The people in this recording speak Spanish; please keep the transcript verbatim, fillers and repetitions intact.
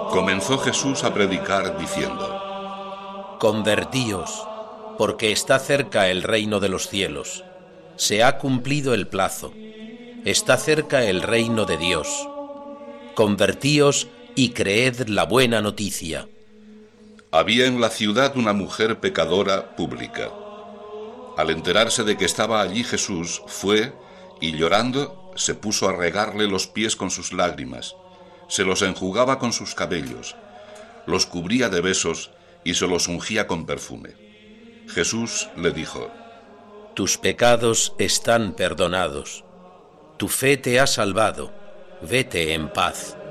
Comenzó Jesús a predicar diciendo: Convertíos, porque está cerca el reino de los cielos. Se ha cumplido el plazo. Está cerca el reino de Dios. Convertíos y creed la buena noticia. Había en la ciudad una mujer pecadora pública. Al enterarse de que estaba allí Jesús, fue y llorando se puso a regarle los pies con sus lágrimas, se los enjugaba con sus cabellos, los cubría de besos y se los ungía con perfume. Jesús le dijo: Tus pecados están perdonados. Tu fe te ha salvado. Vete en paz.